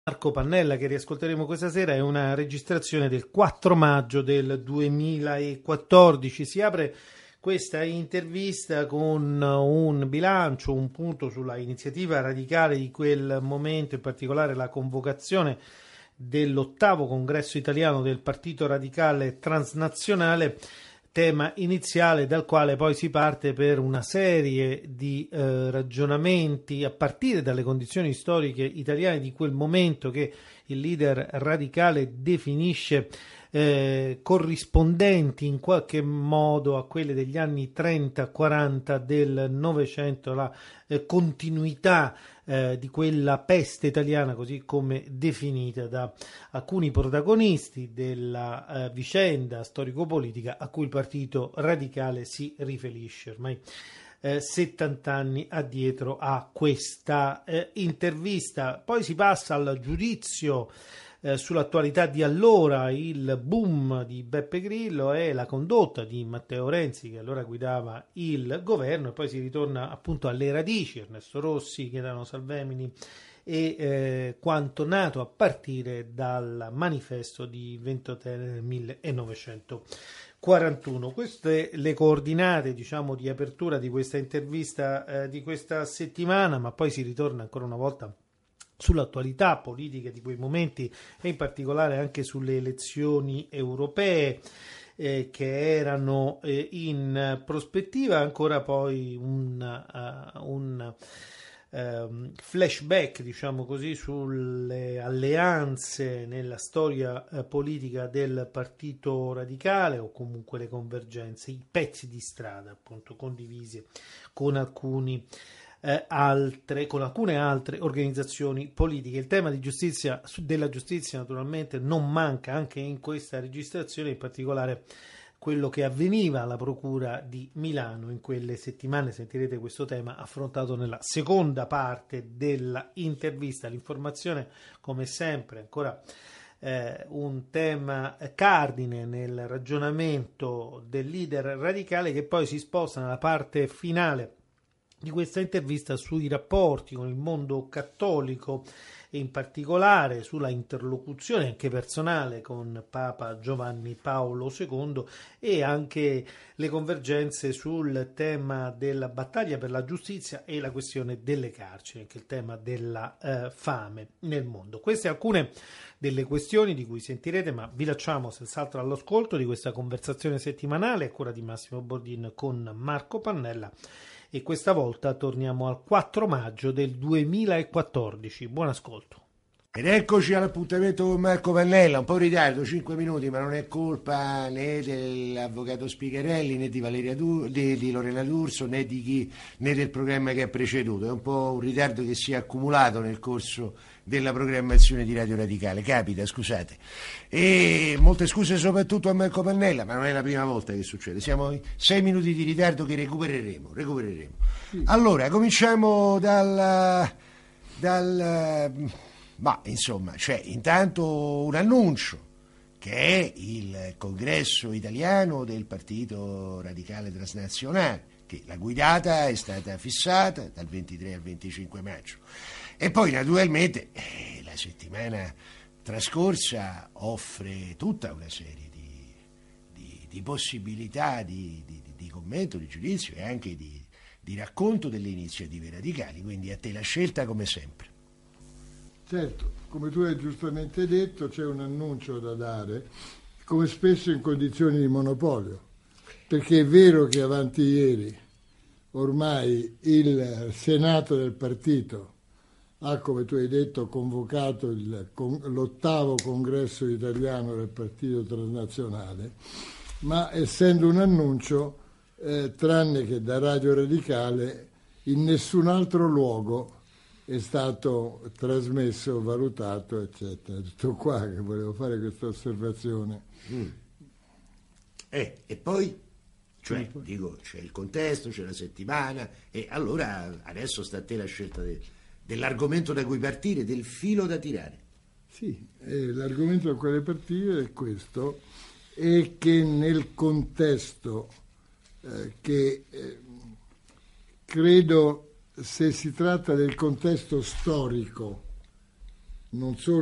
Marco Pannella che riascolteremo questa sera è una registrazione del 4 maggio del 2014. Si apre questa intervista con un bilancio, un punto sulla iniziativa radicale di quel momento, in particolare la convocazione dell'8° congresso italiano del Partito Radicale Transnazionale, tema iniziale dal quale poi si parte per una serie di ragionamenti a partire dalle condizioni storiche italiane di quel momento che il leader radicale definisce corrispondenti in qualche modo a quelle degli anni 30-40 del Novecento, la continuità di quella peste italiana così come definita da alcuni protagonisti della vicenda storico-politica a cui il Partito Radicale si riferisce ormai 70 anni addietro a questa intervista. Poi si passa al giudizio sull'attualità di allora, il boom di Beppe Grillo e la condotta di Matteo Renzi che allora guidava il governo, e poi si ritorna appunto alle radici, Ernesto Rossi, Gaetano Salvemini e quanto nato a partire dal manifesto di Ventotene del 1941. Queste le coordinate, diciamo, di apertura di questa intervista di questa settimana, ma poi si ritorna ancora una volta sull'attualità politica di quei momenti e in particolare anche sulle elezioni europee che erano in prospettiva, ancora poi un flashback, diciamo così, sulle alleanze nella storia politica del Partito Radicale, o comunque le convergenze, i pezzi di strada appunto condivisi con alcune altre organizzazioni politiche. Il tema di della giustizia naturalmente non manca anche in questa registrazione, in particolare quello che avveniva alla Procura di Milano in quelle settimane. Sentirete questo tema affrontato nella seconda parte della intervista. L'informazione, come sempre, ancora un tema cardine nel ragionamento del leader radicale, che poi si sposta nella parte finale di questa intervista sui rapporti con il mondo cattolico e in particolare sulla interlocuzione anche personale con Papa Giovanni Paolo II e anche le convergenze sul tema della battaglia per la giustizia e la questione delle carceri, anche il tema della fame nel mondo. Queste alcune delle questioni di cui sentirete, ma vi lasciamo senz'altro all'ascolto di questa conversazione settimanale a cura di Massimo Bordin con Marco Pannella. E questa volta torniamo al 4 maggio del 2014. Buon ascolto. Ed eccoci all'appuntamento con Marco Pannella, un po' in ritardo, 5 minuti, ma non è colpa né dell'avvocato Spigherelli, né di Valeria di Lorena D'Urso, né del programma che ha preceduto. È un po' un ritardo che si è accumulato nel corso della programmazione di Radio Radicale, capita, scusate. E molte scuse soprattutto a Marco Pannella, ma non è la prima volta che succede. Siamo in 6 minuti di ritardo che recupereremo. Sì. Allora, cominciamo ma insomma c'è intanto un annuncio che è il congresso italiano del Partito Radicale Transnazionale, che la guidata è stata fissata dal 23 al 25 maggio. E poi naturalmente la settimana trascorsa offre tutta una serie di possibilità di commento, di giudizio e anche di racconto delle iniziative radicali, quindi a te la scelta come sempre. Certo, come tu hai giustamente detto, c'è un annuncio da dare, come spesso in condizioni di monopolio, perché è vero che avanti ieri ormai il Senato del partito ha, come tu hai detto, convocato l'8° congresso italiano del Partito Transnazionale, ma essendo un annuncio, tranne che da Radio Radicale, in nessun altro luogo è stato trasmesso, valutato, eccetera. Tutto qua che volevo fare questa osservazione. E poi? Cioè, dico, c'è il contesto, c'è la settimana, e allora adesso sta a te la scelta dell'argomento da cui partire, del filo da tirare. Sì, l'argomento da cui partire è questo, è che nel contesto che credo, se si tratta del contesto storico non solo